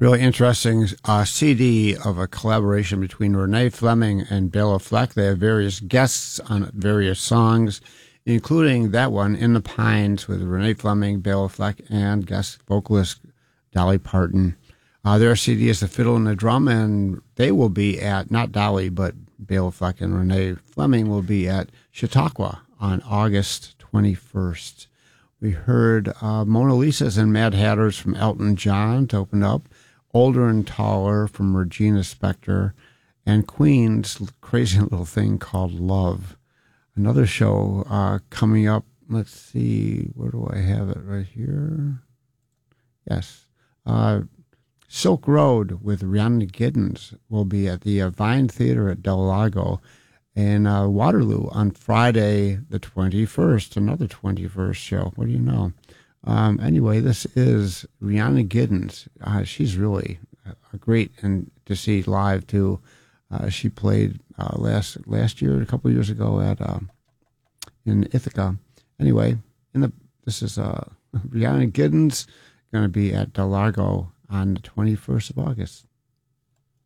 Really interesting CD of a collaboration between Renee Fleming and Bela Fleck. They have various guests on various songs, including that one, In the Pines, with Renee Fleming, Bela Fleck, and guest vocalist Dolly Parton. Their CD is The Fiddle and the Drum, and they will be at, not Dolly, but Bela Fleck and Renee Fleming will be at Chautauqua on August 21st. We heard Mona Lisa's and Mad Hatters from Elton John to open up, Older and Taller from Regina Spektor, and Queen's Crazy Little Thing Called Love. Another show coming up, let's see, where do I have it? Right here? Yes. Silk Road with Rhiannon Giddens will be at the Vine Theater at Del Lago in Waterloo on Friday the 21st, another 21st show. What do you know? Anyway, this is Rhiannon Giddens. She's really great and to see live too. She played last year, a couple of years ago at in Ithaca. Anyway, this is Rhiannon Giddens going to be at Del Lago on the 21st of August.